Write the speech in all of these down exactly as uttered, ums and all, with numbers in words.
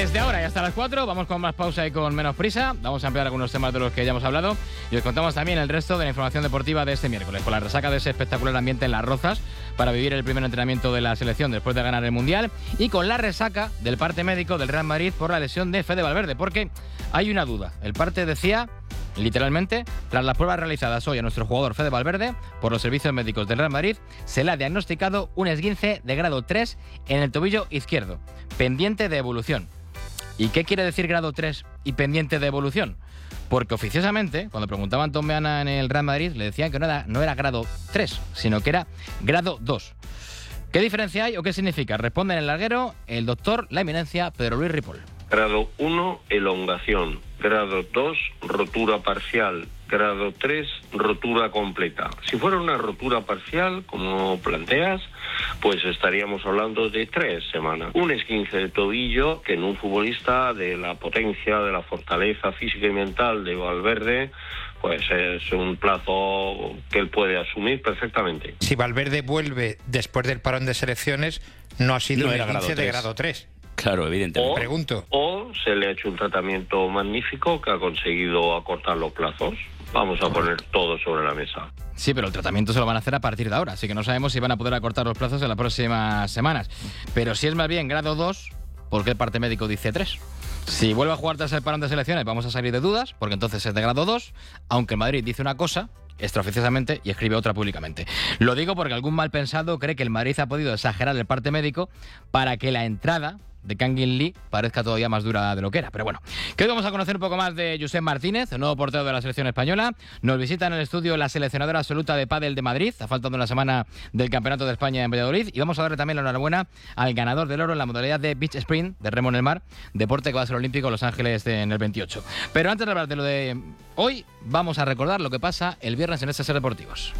Desde ahora y hasta las cuatro vamos con más pausa y con menos prisa. Vamos a ampliar algunos temas de los que ya hemos hablado y os contamos también el resto de la información deportiva de este miércoles, con la resaca de ese espectacular ambiente en Las Rozas para vivir el primer entrenamiento de la selección después de ganar el Mundial, y con la resaca del parte médico del Real Madrid por la lesión de Fede Valverde, porque hay una duda. El parte decía, literalmente, tras las pruebas realizadas hoy a nuestro jugador Fede Valverde por los servicios médicos del Real Madrid, se le ha diagnosticado un esguince de grado tres en el tobillo izquierdo, pendiente de evolución. ¿Y qué quiere decir grado tres y pendiente de evolución? Porque oficiosamente, cuando preguntaba a Antón Meana en el Real Madrid, le decían que no era, no era grado tres, sino que era grado dos. ¿Qué diferencia hay o qué significa? Responde en el larguero el doctor, la eminencia, Pedro Luis Ripoll. Grado uno, elongación. Grado dos, rotura parcial. Grado tres, rotura completa. Si fuera una rotura parcial, como planteas, pues estaríamos hablando de tres semanas. Un esguince de tobillo que en un futbolista de la potencia, de la fortaleza física y mental de Valverde, pues es un plazo que él puede asumir perfectamente. Si Valverde vuelve después del parón de selecciones, no ha sido no un era esguince grado de grado tres. Claro, evidentemente. O, Pregunto. O se le ha hecho un tratamiento magnífico que ha conseguido acortar los plazos. Vamos a poner todo sobre la mesa. Sí, pero el tratamiento se lo van a hacer a partir de ahora, así que no sabemos si van a poder acortar los plazos en las próximas semanas. Pero si es más bien grado dos, ¿por qué el parte médico dice tres? Si vuelve a jugar tras el parón de selecciones, vamos a salir de dudas, porque entonces es de grado dos, aunque el Madrid dice una cosa extraoficiosamente y escribe otra públicamente. Lo digo porque algún mal pensado cree que el Madrid ha podido exagerar el parte médico para que la entrada de Kangin Lee parezca todavía más dura de lo que era. Pero bueno, que hoy vamos a conocer un poco más de Josep Martínez, el nuevo portero de la selección española. Nos visita en el estudio la seleccionadora absoluta de pádel de Madrid, a faltando una semana del Campeonato de España en Valladolid, y vamos a darle también la enhorabuena al ganador del oro en la modalidad de beach sprint de remo en el mar, deporte que va a ser olímpico en Los Ángeles de, en el veintiocho. Pero antes de hablar de lo de hoy, vamos a recordar lo que pasa el viernes en S S Deportivos.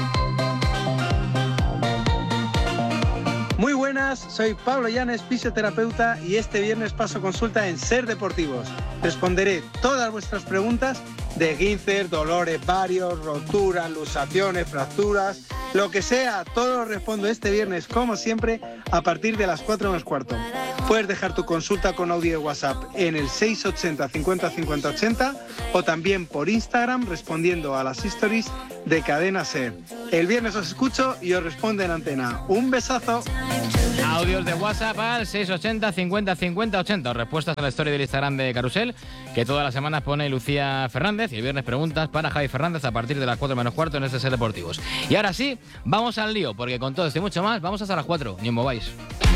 Muy buenas, soy Pablo Llanes, fisioterapeuta, y este viernes paso consulta en Ser Deportivos. Responderé todas vuestras preguntas de esguinces, dolores varios, roturas, luxaciones, fracturas, lo que sea, todo lo respondo este viernes, como siempre, a partir de las cuatro menos cuarto. Puedes dejar tu consulta con audio de WhatsApp en el seis ochenta cincuenta cincuenta ochenta o también por Instagram respondiendo a las stories de Cadena Ser. El viernes os escucho y os respondo en antena. ¡Un besazo! Audios de WhatsApp al seis ochenta cincuenta cincuenta ochenta o respuestas a la story del Instagram de Carusel, que todas las semanas pone Lucía Fernández, y el viernes preguntas para Javi Fernández a partir de las cuatro menos cuarto en S S Deportivos. Y ahora sí, vamos al lío, porque con todo esto y mucho más, vamos hasta las cuatro, ni os mováis.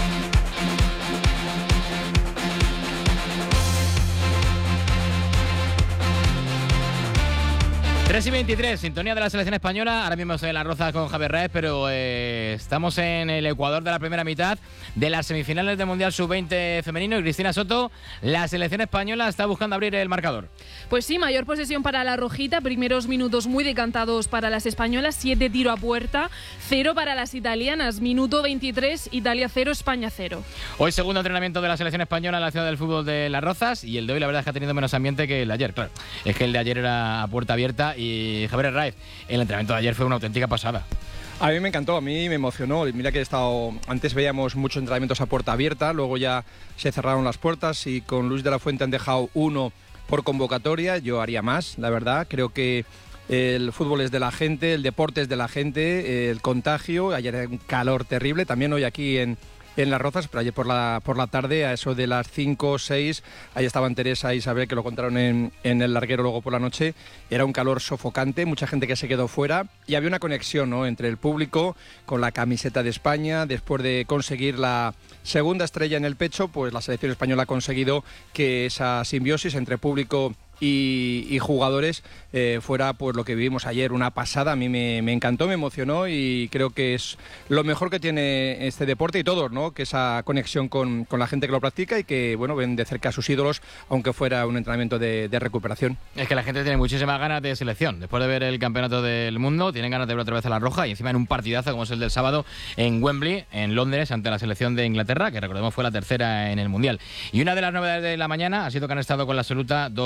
tres y veintitrés, sintonía de la selección española. Ahora mismo estoy en Las Rozas con Javier Raez, pero eh, estamos en el Ecuador de la primera mitad de las semifinales del Mundial sub veinte femenino. Y Cristina Soto, la selección española está buscando abrir el marcador. Pues sí, mayor posesión para la rojita, primeros minutos muy decantados para las españolas, siete tiro a puerta, cero para las italianas, minuto veintitrés, Italia cero, España cero. Hoy segundo entrenamiento de la selección española en la ciudad del fútbol de Las Rozas, y el de hoy la verdad es que ha tenido menos ambiente que el de ayer, claro. Es que el de ayer era a puerta abierta. Y Javier Raez, el entrenamiento de ayer fue una auténtica pasada. A mí me encantó, a mí me emocionó. Mira que he estado, antes veíamos muchos entrenamientos a puerta abierta, luego ya se cerraron las puertas y con Luis de la Fuente han dejado uno por convocatoria. Yo haría más, la verdad. Creo que el fútbol es de la gente, el deporte es de la gente, el contagio. Ayer era un calor terrible, también hoy aquí en... en Las Rozas, pero ayer por la, por la tarde, a eso de las cinco o seis, ahí estaban Teresa e Isabel, que lo contaron en, en el larguero luego por la noche. Era un calor sofocante, mucha gente que se quedó fuera, y había una conexión, ¿no?, entre el público con la camiseta de España. Después de conseguir la segunda estrella en el pecho, pues la selección española ha conseguido que esa simbiosis entre público Y, y jugadores eh, fuera pues lo que vivimos ayer, una pasada. A mí me, me encantó, me emocionó, y creo que es lo mejor que tiene este deporte y todos, ¿no?, que esa conexión con, con la gente que lo practica y que, bueno, ven de cerca a sus ídolos, aunque fuera un entrenamiento de, de recuperación. Es que la gente tiene muchísimas ganas de selección. Después de ver el Campeonato del Mundo, tienen ganas de ver otra vez a la Roja, y encima en un partidazo como es el del sábado en Wembley, en Londres, ante la selección de Inglaterra, que recordemos fue la tercera en el Mundial. Y una de las novedades de la mañana ha sido que han estado con la absoluta dos jugadores de la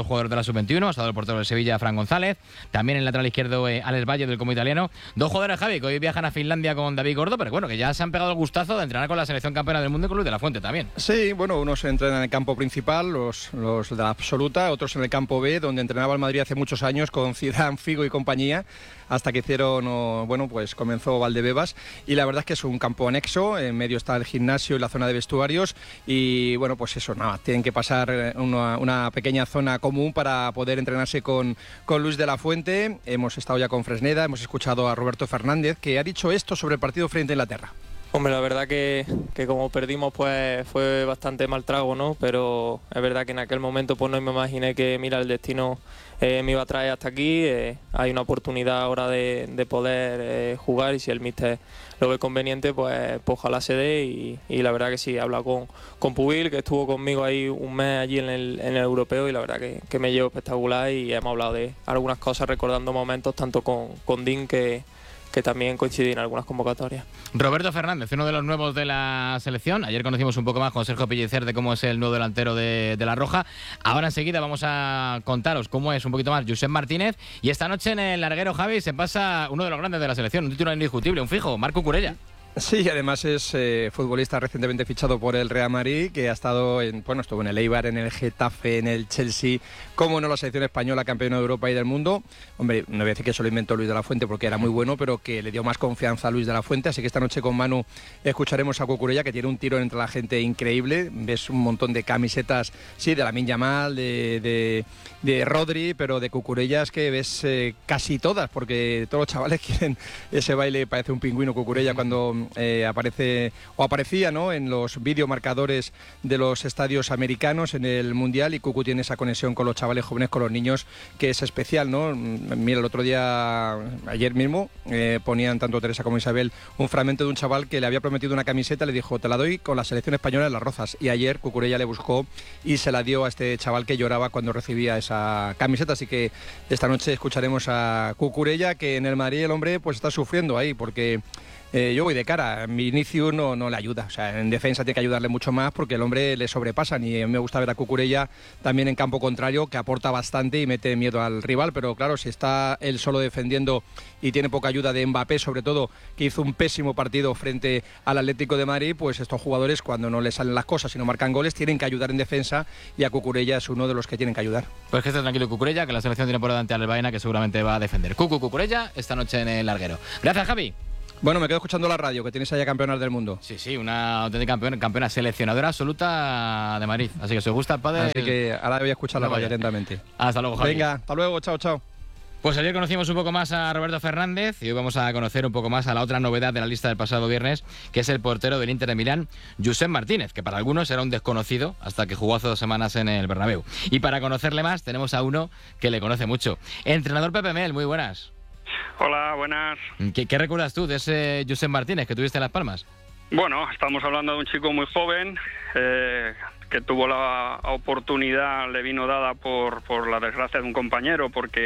la sub veintiuno, ha estado el portero del Sevilla, Fran González, también el lateral izquierdo eh, Alex Valle del Como Italiano. Dos jugadores, Javi, que hoy viajan a Finlandia con David Gordo, pero bueno, que ya se han pegado el gustazo de entrenar con la selección campeona del mundo y con Luis de la Fuente también. Sí, bueno, unos entrenan en el campo principal, los, los de la absoluta, otros en el campo B, donde entrenaba el Madrid hace muchos años con Zidane, Figo y compañía, hasta que hicieron, oh, bueno, pues comenzó Valdebebas, y la verdad es que es un campo anexo, en medio está el gimnasio y la zona de vestuarios, y bueno, pues eso, nada, tienen que pasar una, una pequeña zona común para poder entrenarse con, con Luis de la Fuente. Hemos estado ya con Fresneda, hemos escuchado a Roberto Fernández, que ha dicho esto sobre el partido frente a Inglaterra. Hombre, la verdad que, que como perdimos pues fue bastante mal trago, ¿no? Pero es verdad que en aquel momento pues no me imaginé que, mira, el destino eh, me iba a traer hasta aquí. Eh, hay una oportunidad ahora de, de poder eh, jugar, y si el míster lo ve conveniente, pues, pues ojalá se dé. Y, y la verdad que sí, he hablado con, con Pubil, que estuvo conmigo ahí un mes allí en el, en el europeo, y la verdad que, que me llevo espectacular, y hemos hablado de algunas cosas, recordando momentos tanto con, con Dean, que que también coincidí en algunas convocatorias. Roberto Fernández, uno de los nuevos de la selección. Ayer conocimos un poco más con Sergio Pellicer de cómo es el nuevo delantero de, de La Roja. Ahora enseguida vamos a contaros cómo es un poquito más Josep Martínez. Y esta noche en el larguero, Javi, se pasa uno de los grandes de la selección, un título indiscutible, un fijo, Marc Cucurella. Sí, además es eh, futbolista recientemente fichado por el Real Madrid, que ha estado en, bueno, estuvo en el Eibar, en el Getafe, en el Chelsea, como no la selección española, campeona de Europa y del mundo. Hombre, no voy a decir que eso lo inventó Luis de la Fuente porque era muy bueno, pero que le dio más confianza a Luis de la Fuente. Así que esta noche con Manu escucharemos a Cucurella, que tiene un tiro entre la gente increíble. Ves un montón de camisetas, sí, de Lamine Yamal, de, de, de Rodri, pero de Cucurella es que ves eh, casi todas, porque todos los chavales quieren ese baile, parece un pingüino Cucurella cuando Eh, aparece o aparecía, ¿no?, en los videomarcadores de los estadios americanos en el Mundial, y Cucu tiene esa conexión con los chavales jóvenes, con los niños, que es especial, ¿no? Mira, el otro día, ayer mismo, eh, ponían tanto Teresa como Isabel un fragmento de un chaval que le había prometido una camiseta, le dijo, te la doy con la selección española de Las Rozas, y ayer Cucurella le buscó y se la dio a este chaval que lloraba cuando recibía esa camiseta. Así que esta noche escucharemos a Cucurella, que en el Madrid el hombre pues está sufriendo ahí, porque Eh, yo voy de cara, mi inicio no, no le ayuda, o sea, en defensa tiene que ayudarle mucho más porque el hombre le sobrepasan, y a mí me gusta ver a Cucurella también en campo contrario, que aporta bastante y mete miedo al rival, pero claro, si está él solo defendiendo y tiene poca ayuda de Mbappé, sobre todo, que hizo un pésimo partido frente al Atlético de Madrid, pues estos jugadores, cuando no les salen las cosas y no marcan goles, tienen que ayudar en defensa, y a Cucurella es uno de los que tienen que ayudar. Pues que esté tranquilo Cucurella, que la selección tiene por delante a Albaena, que seguramente va a defender. Cucu Cucurella esta noche en el larguero. Gracias, Javi. Bueno, me quedo escuchando la radio, que tenéis allá campeonas del mundo. Sí, sí, una auténtica campeona, campeona seleccionadora absoluta de Madrid. Así que si os gusta el pádel... Así que ahora voy a escuchar la radio atentamente. Hasta luego, Javi. Venga, hasta luego, chao, chao. Pues ayer conocimos un poco más a Roberto Fernández, y hoy vamos a conocer un poco más a la otra novedad de la lista del pasado viernes, que es el portero del Inter de Milán, Josep Martínez, que para algunos era un desconocido hasta que jugó hace dos semanas en el Bernabéu. Y para conocerle más tenemos a uno que le conoce mucho. Entrenador Pepe Mel, muy buenas. Hola, buenas. ¿Qué, qué recuerdas tú de ese Josep Martínez que tuviste en Las Palmas? Bueno, estamos hablando de un chico muy joven, eh, que tuvo la oportunidad, le vino dada por, por la desgracia de un compañero, porque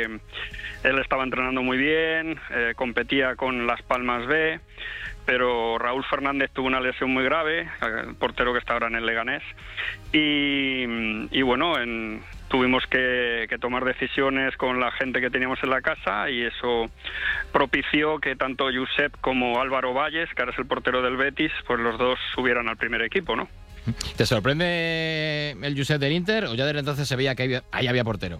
él estaba entrenando muy bien, eh, competía con Las Palmas B, pero Raúl Fernández tuvo una lesión muy grave, el portero que está ahora en el Leganés, y, y bueno, en... tuvimos que, que tomar decisiones con la gente que teníamos en la casa, y eso propició que tanto Josep como Álvaro Valles, que ahora es el portero del Betis, pues los dos subieran al primer equipo, ¿no? ¿Te sorprende el Josep del Inter o ya desde entonces se veía que había, ahí había portero?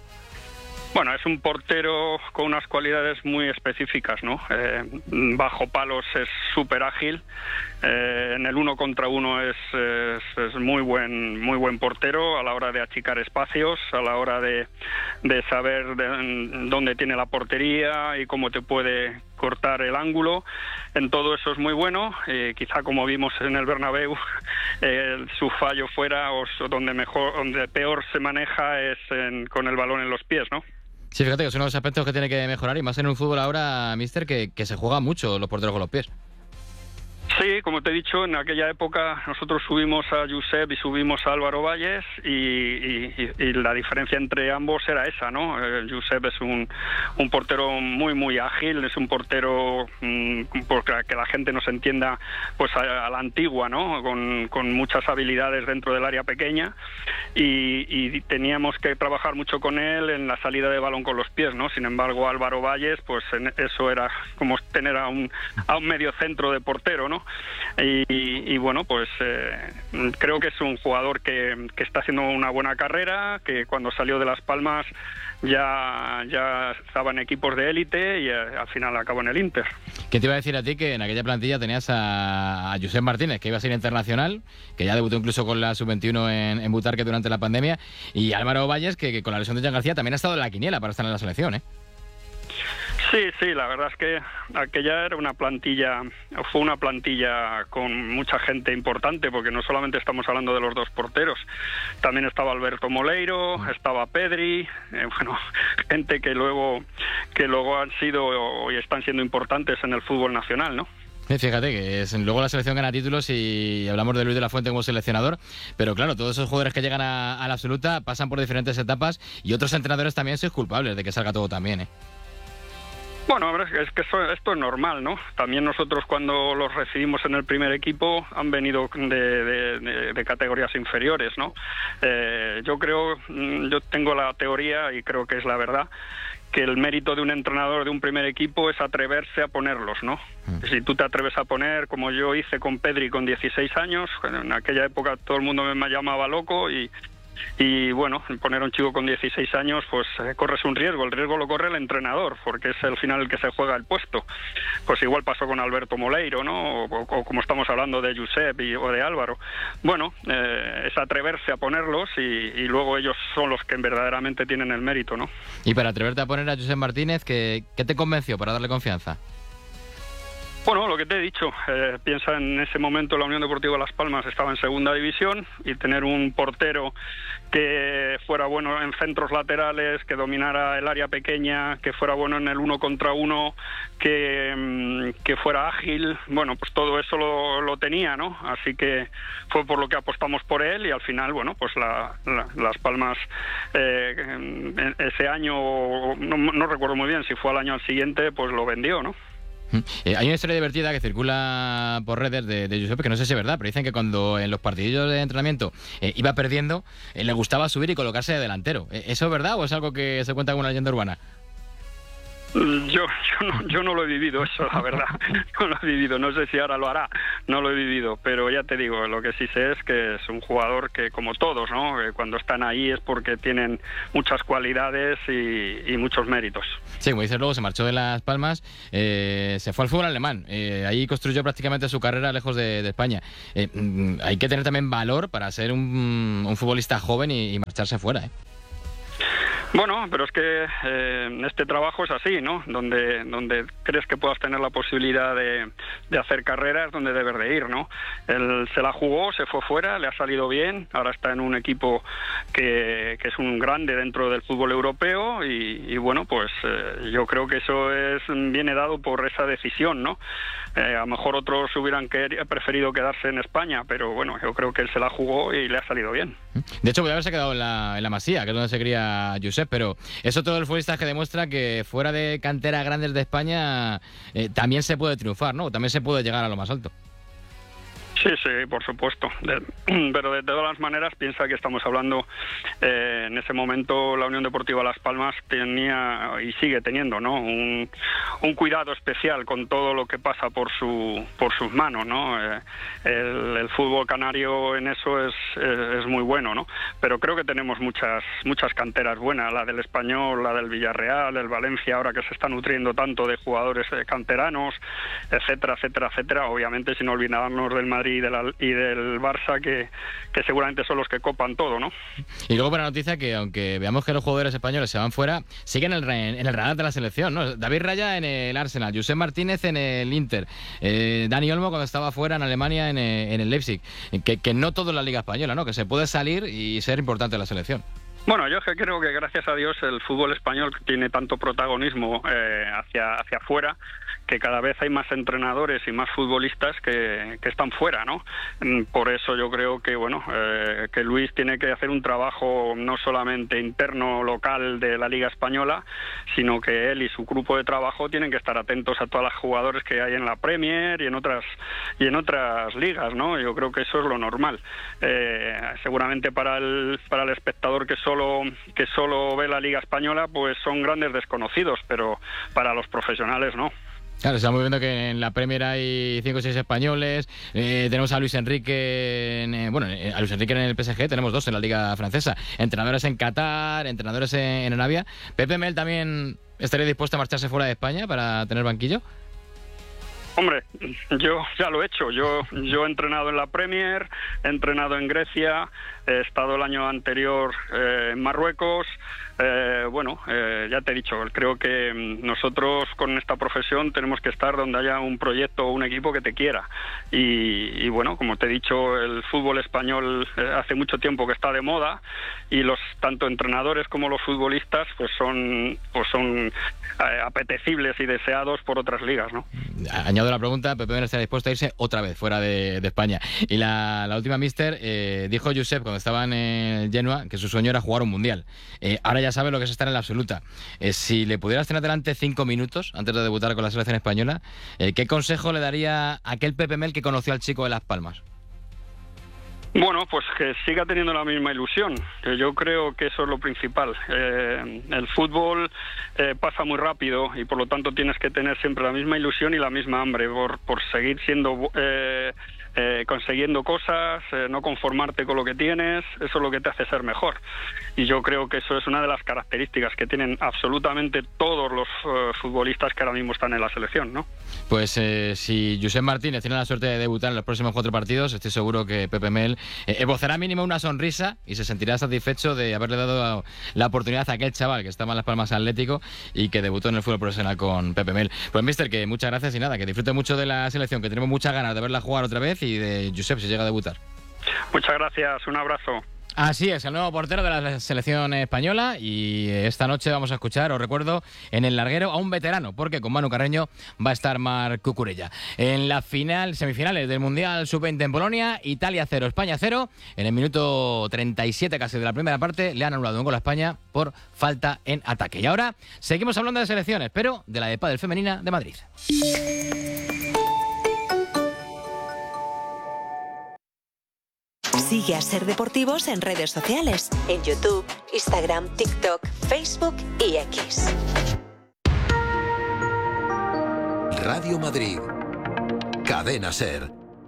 Bueno, es un portero con unas cualidades muy específicas, ¿no? Eh, bajo palos es súper ágil, eh, en el uno contra uno es, es, es muy buen muy buen portero a la hora de achicar espacios, a la hora de, de saber de, dónde tiene la portería y cómo te puede cortar el ángulo. En todo eso es muy bueno. Eh, quizá como vimos en el Bernabéu, eh, su fallo fuera o donde mejor, donde peor se maneja es en, con el balón en los pies, ¿no? Sí, fíjate que es uno de los aspectos que tiene que mejorar, y más en un fútbol ahora, mister, que, que se juega mucho los porteros con los pies. Sí, Sí, como te he dicho, en aquella época nosotros subimos a Josep y subimos a Álvaro Valles y, y, y la diferencia entre ambos era esa, ¿no? Eh, Josep es un, un portero muy, muy ágil, es un portero, mmm, porque que la gente nos entienda, pues a, a la antigua, ¿no? Con, con muchas habilidades dentro del área pequeña y, y teníamos que trabajar mucho con él en la salida de balón con los pies, ¿no? Sin embargo, Álvaro Valles, pues en eso era como tener a un, a un medio centro de portero, ¿no? Y, y bueno, pues eh, creo que es un jugador que, que está haciendo una buena carrera, que cuando salió de Las Palmas ya, ya estaba en equipos de élite y eh, al final acabó en el Inter. ¿Qué te iba a decir a ti? Que en aquella plantilla tenías a, a Josep Martínez, que iba a ser internacional, que ya debutó incluso con la sub veintiuno en, en Butarque durante la pandemia, y Álvaro Valles, que, que con la lesión de Jan García también ha estado en la quiniela para estar en la selección, ¿eh? Sí, sí, la verdad es que aquella era una plantilla, fue una plantilla con mucha gente importante, porque no solamente estamos hablando de los dos porteros, también estaba Alberto Moleiro, estaba Pedri, eh, bueno, gente que luego, que luego han sido y están siendo importantes en el fútbol nacional, ¿no? Fíjate que es, luego la selección gana títulos y hablamos de Luis de la Fuente como seleccionador, pero claro, todos esos jugadores que llegan a, a la absoluta pasan por diferentes etapas y otros entrenadores también son culpables de que salga todo tan bien, ¿eh? Bueno, es que eso, esto es normal, ¿no? También nosotros cuando los recibimos en el primer equipo han venido de, de, de, de categorías inferiores, ¿no? Eh, yo creo, yo tengo la teoría y creo que es la verdad, que el mérito de un entrenador de un primer equipo es atreverse a ponerlos, ¿no? Mm. Si tú te atreves a poner, como yo hice con Pedri con dieciséis años, en aquella época todo el mundo me llamaba loco y... Y bueno, poner a un chico con dieciséis años, pues eh, corres un riesgo. El riesgo lo corre el entrenador, porque es al final el que se juega el puesto. Pues igual pasó con Alberto Moleiro, ¿no? O, o, o como estamos hablando de Josep y, o de Álvaro. Bueno, eh, es atreverse a ponerlos y, y luego ellos son los que verdaderamente tienen el mérito, ¿no? Y para atreverte a poner a Josep Martínez, ¿qué, qué te convenció para darle confianza? Bueno, lo que te he dicho, eh, piensa en ese momento la Unión Deportiva Las Palmas estaba en segunda división y tener un portero que fuera bueno en centros laterales, que dominara el área pequeña, que fuera bueno en el uno contra uno, que, que fuera ágil, bueno, pues todo eso lo, lo tenía, ¿no? Así que fue por lo que apostamos por él y al final, bueno, pues la, la, Las Palmas eh, ese año, no, no recuerdo muy bien si fue al año al siguiente, pues lo vendió, ¿no? Eh, hay una historia divertida que circula por redes de, de Josep, que no sé si es verdad, pero dicen que cuando en los partidillos de entrenamiento eh, iba perdiendo, eh, le gustaba subir y colocarse de delantero. Eh, ¿Eso es verdad o es algo que se cuenta como una leyenda urbana? Yo, yo, no, yo no lo he vivido eso, la verdad. No lo he vivido, no sé si ahora lo hará, no lo he vivido, pero ya te digo, lo que sí sé es que es un jugador que, como todos, ¿no? Que cuando están ahí es porque tienen muchas cualidades y, y muchos méritos. Sí, como dices, luego se marchó de Las Palmas, eh, se fue al fútbol alemán, eh, ahí construyó prácticamente su carrera lejos de, de España. Eh, hay que tener también valor para ser un, un futbolista joven y, y marcharse fuera, ¿eh? Bueno, pero es que eh, este trabajo es así, ¿no? Donde, donde crees que puedas tener la posibilidad de, de hacer carreras, donde debes de ir, ¿no? Él se la jugó, se fue fuera, le ha salido bien, ahora está en un equipo que, que es un grande dentro del fútbol europeo y, y bueno, pues eh, yo creo que eso es viene dado por esa decisión, ¿no? Eh, a lo mejor otros hubieran quer- preferido quedarse en España, pero bueno, yo creo que él se la jugó y le ha salido bien. De hecho, podría haberse quedado en la, en la Masía, que es donde se cría Josep, pero eso todo el futbolista que demuestra que fuera de canteras grandes de España eh, también se puede triunfar, ¿no? También se puede llegar a lo más alto. Sí, sí, por supuesto. De, pero de todas las maneras, piensa que estamos hablando, eh, en ese momento la Unión Deportiva Las Palmas tenía y sigue teniendo, ¿no? Un, un cuidado especial con todo lo que pasa por su por sus manos, ¿no? Eh, el, el fútbol canario en eso es, es, es muy bueno, ¿no? Pero creo que tenemos muchas muchas canteras buenas, la del Español, la del Villarreal, el Valencia, ahora que se está nutriendo tanto de jugadores eh, canteranos, etcétera, etcétera, etcétera. Obviamente, sin olvidarnos del Madrid y, de la, y del Barça, que, que seguramente son los que copan todo, ¿no? Y luego buena noticia que, aunque veamos que los jugadores españoles se van fuera, siguen en el, en el radar de la selección, ¿no? David Raya en el Arsenal, Josep Martínez en el Inter, eh, Dani Olmo cuando estaba fuera en Alemania en, en el Leipzig, que, que no todo en la Liga Española, ¿no? Que se puede salir y ser importante en la selección. Bueno, yo creo que gracias a Dios el fútbol español tiene tanto protagonismo eh, hacia hacia afuera que cada vez hay más entrenadores y más futbolistas que, que están fuera, ¿no? Por eso yo creo que, bueno, eh, que Luis tiene que hacer un trabajo no solamente interno, local de la Liga Española, sino que él y su grupo de trabajo tienen que estar atentos a todas las jugadores que hay en la Premier y en otras y en otras ligas, ¿no? Yo creo que eso es lo normal. Eh, seguramente para el para el espectador que solo que solo ve la Liga Española, pues son grandes desconocidos, pero para los profesionales no. Claro, estamos viendo que en la Premier hay cinco o seis españoles, eh, tenemos a Luis Enrique, en, eh, bueno, a Luis Enrique en el P S G, tenemos dos en la Liga Francesa, entrenadores en Qatar, entrenadores en, en Arabia. ¿Pepe Mel también estaría dispuesto a marcharse fuera de España para tener banquillo? Hombre, yo ya lo he hecho. Yo, yo he entrenado en la Premier, he entrenado en Grecia, he estado el año anterior eh, en Marruecos. Eh, bueno, eh, ya te he dicho, creo que nosotros con esta profesión tenemos que estar donde haya un proyecto o un equipo que te quiera. Y, y bueno, como te he dicho, el fútbol español eh, hace mucho tiempo que está de moda y los tanto entrenadores como los futbolistas pues son, pues son eh, apetecibles y deseados por otras ligas, ¿no? Añado la pregunta, Pepe Mel está dispuesto a irse otra vez fuera de, de España. Y la, la última, mister, eh, dijo Josep cuando estaba en el Genoa que su sueño era jugar un mundial. Eh, ahora ya sabe lo que es estar en la absoluta. Eh, si le pudieras tener delante cinco minutos antes de debutar con la selección española, eh, ¿qué consejo le daría a aquel Pepe Mel que conoció al chico de Las Palmas? Bueno, pues que siga teniendo la misma ilusión. Yo creo que eso es lo principal. Eh, el fútbol eh, pasa muy rápido y por lo tanto tienes que tener siempre la misma ilusión y la misma hambre por, por seguir siendo... Eh, Eh, consiguiendo cosas, eh, no conformarte con lo que tienes, eso es lo que te hace ser mejor. Y yo creo que eso es una de las características que tienen absolutamente todos los uh, futbolistas que ahora mismo están en la selección, ¿no? Pues eh, si Josep Martínez tiene la suerte de debutar en los próximos cuatro partidos, estoy seguro que Pepe Mel eh, evozará mínimo una sonrisa y se sentirá satisfecho de haberle dado la oportunidad a aquel chaval que estaba en Las Palmas Atlético y que debutó en el fútbol profesional con Pepe Mel. Pues mister, que muchas gracias y nada, que disfrute mucho de la selección, que tenemos muchas ganas de verla jugar otra vez y de Josep si llega a debutar. Muchas gracias, un abrazo. Así es, el nuevo portero de la selección española y esta noche vamos a escuchar, os recuerdo, en el larguero a un veterano, porque con Manu Carreño va a estar Marc Cucurella. En la final, semifinales del Mundial sub veinte en Polonia, Italia cero, España cero. En el minuto treinta y siete casi de la primera parte le han anulado un gol a España por falta en ataque. Y ahora seguimos hablando de selecciones, pero de la de pádel femenina de Madrid. Sigue a Ser Deportivos en redes sociales, en YouTube, Instagram, TikTok, Facebook y X. Radio Madrid, Cadena Ser.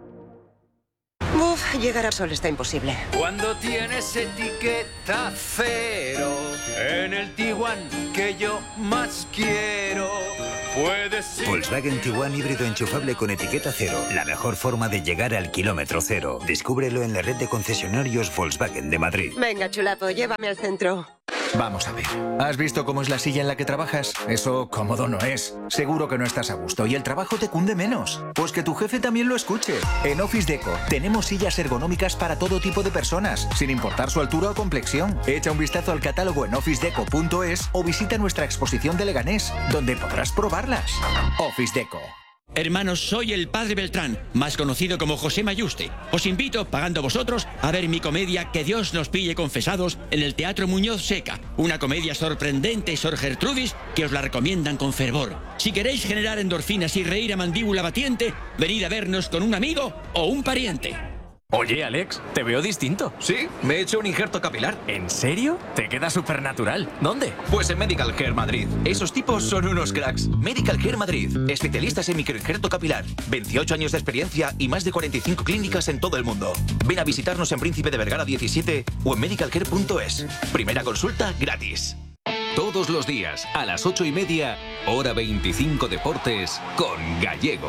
Uf, llegar a Sol está imposible. Cuando tienes etiqueta cero en el Tiguan que yo más quiero, puedes ir... Volkswagen Tiguan híbrido enchufable con etiqueta cero. La mejor forma de llegar al kilómetro cero. Descúbrelo en la red de concesionarios Volkswagen de Madrid. Venga, chulapo, llévame al centro. Vamos a ver. ¿Has visto cómo es la silla en la que trabajas? Eso cómodo no es. Seguro que no estás a gusto y el trabajo te cunde menos. Pues que tu jefe también lo escuche. En Office Deco tenemos sillas ergonómicas para todo tipo de personas, sin importar su altura o complexión. Echa un vistazo al catálogo en office deco punto es o visita nuestra exposición de Leganés, donde podrás probarlas. Office Deco. Hermanos, soy el Padre Beltrán, más conocido como José Mayuste. Os invito, pagando vosotros, a ver mi comedia Que Dios nos pille confesados en el Teatro Muñoz Seca. Una comedia sorprendente, Sor Gertrudis, que os la recomiendan con fervor. Si queréis generar endorfinas y reír a mandíbula batiente, venid a vernos con un amigo o un pariente. Oye, Alex, te veo distinto. Sí, me he hecho un injerto capilar. ¿En serio? Te queda súper natural. ¿Dónde? Pues en Medical Care Madrid. Esos tipos son unos cracks. Medical Care Madrid. Especialistas en microinjerto capilar. veintiocho años de experiencia y más de cuarenta y cinco clínicas en todo el mundo. Ven a visitarnos en Príncipe de Vergara diecisiete o en medical care punto es. Primera consulta gratis. Todos los días, a las ocho y media, hora veinticinco Deportes, con Gallego.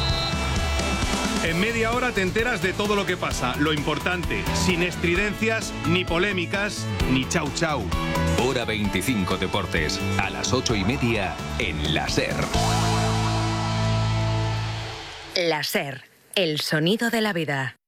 En media hora te enteras de todo lo que pasa, lo importante, sin estridencias, ni polémicas, ni chau chau. Hora veinticinco Deportes, a las ocho y media, en la SER. La SER, el sonido de la vida.